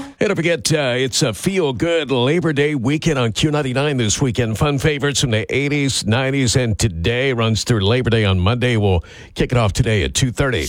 Hey, don't forget, it's a feel-good Labor Day weekend on Q99 this weekend. Fun favorites from the 80s, 90s, and today runs through Labor Day on Monday. We'll kick it off today at 2:30.